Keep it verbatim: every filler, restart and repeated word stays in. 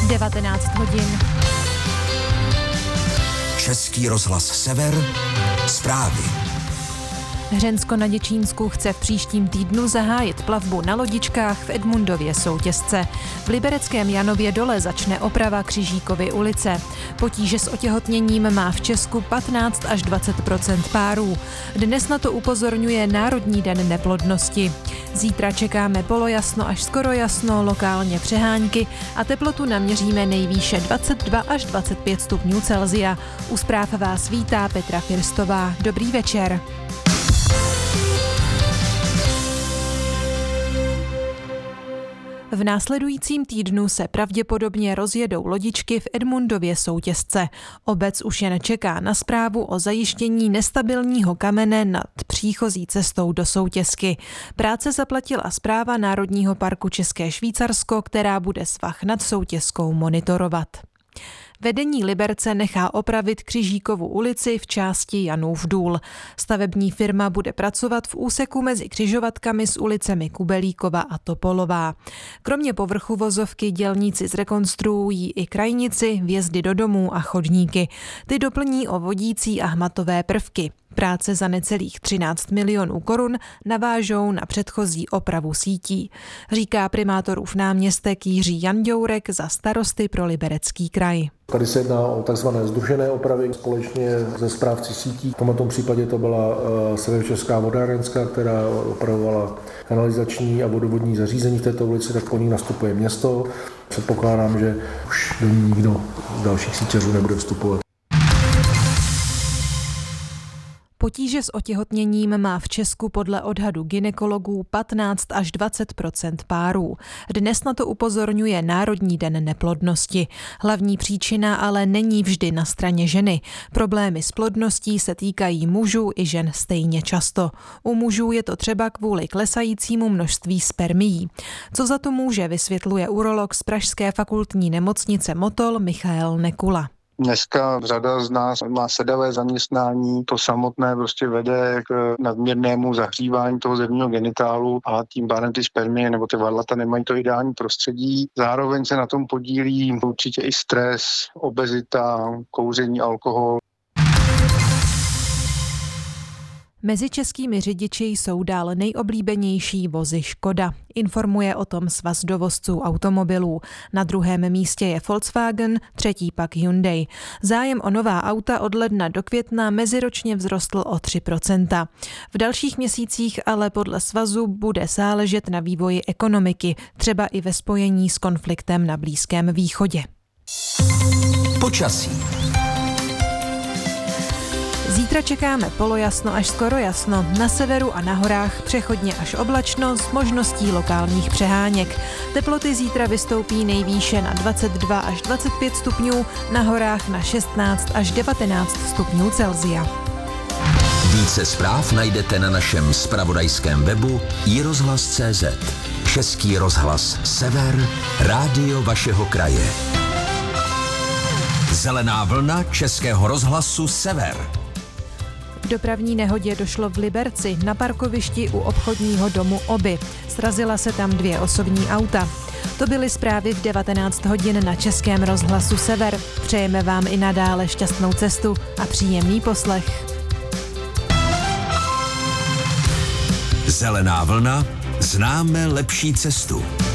devatenáct hodin. Český rozhlas Sever, zprávy. Hřensko na Děčínsku chce v příštím týdnu zahájit plavbu na lodičkách v Edmundově Soutěsce. V libereckém Janově Dole začne oprava Křižíkovy ulice. Potíže s otěhotněním má v Česku patnáct až dvacet procent párů. Dnes na to upozorňuje Národní den neplodnosti. Zítra čekáme polojasno až skoro jasno, lokálně přehánky a teplotu naměříme nejvýše dvacet dva až dvacet pět stupňů Celsia. U zpráv vás vítá Petra Firstová. Dobrý večer. V následujícím týdnu se pravděpodobně rozjedou lodičky v Edmundově Soutěsce. Obec už jen čeká na zprávu o zajištění nestabilního kamene nad příchozí cestou do Soutěsky. Práce zaplatila správa Národního parku České Švýcarsko, která bude svah nad Soutěskou monitorovat. Vedení Liberce nechá opravit Křižíkovu ulici v části Janův důl. Stavební firma bude pracovat v úseku mezi křižovatkami s ulicemi Kubelíkova a Topolová. Kromě povrchu vozovky dělníci zrekonstruují i krajnici, vjezdy do domů a chodníky. Ty doplní o vodící a hmatové prvky. Práce za necelých třináct milionů korun navážou na předchozí opravu sítí, říká primátorův náměstek Jiří Janďourek za Starosty pro Liberecký kraj. Tady se jedná o tzv. Sdružené opravy společně se správci sítí. V tomto případě to byla Severočeská vodárenská, která opravovala kanalizační a vodovodní zařízení v této ulici, tak po ní nastupuje město. Předpokládám, že už do ní nikdo z dalších sítěřů nebude vstupovat. Potíže s otěhotněním má v Česku podle odhadu gynekologů patnáct až dvacet procent párů. Dnes na to upozorňuje Národní den neplodnosti. Hlavní příčina ale není vždy na straně ženy. Problémy s plodností se týkají mužů i žen stejně často. U mužů je to třeba kvůli klesajícímu množství spermií. Co za to může, vysvětluje urolog z pražské fakultní nemocnice Motol Michael Nekula. Dneska řada z nás má sedavé zaměstnání, to samotné prostě vede k nadměrnému zahřívání toho zemního genitálu a tím pádem ty spermie nebo ty varlata nemají to ideální prostředí. Zároveň se na tom podílí určitě i stres, obezita, kouření, alkohol. Mezi českými řidiči jsou dál nejoblíbenější vozy Škoda. Informuje o tom Svaz dovozců automobilů. Na druhém místě je Volkswagen, třetí pak Hyundai. Zájem o nová auta od ledna do května meziročně vzrostl o tři procenta. V dalších měsících ale podle svazu bude záležet na vývoji ekonomiky, třeba i ve spojení s konfliktem na Blízkém východě. Počasí. Zítra čekáme polojasno až skoro jasno, na severu a na horách přechodně až oblačno s možností lokálních přeháněk. Teploty zítra vystoupí nejvýše na dvacet dva až dvacet pět stupňů, na horách na šestnáct až devatenáct stupňů Celsia. Více zpráv najdete na našem zpravodajském webu i rozhlas tečka cé zet. Český rozhlas Sever, rádio vašeho kraje. Zelená vlna Českého rozhlasu Sever. K dopravní nehodě došlo v Liberci na parkovišti u obchodního domu Oby. Srazila se tam dvě osobní auta. To byly zprávy v devatenáct hodin na Českém rozhlasu Sever. Přejeme vám i nadále šťastnou cestu a příjemný poslech. Zelená vlna, známe lepší cestu.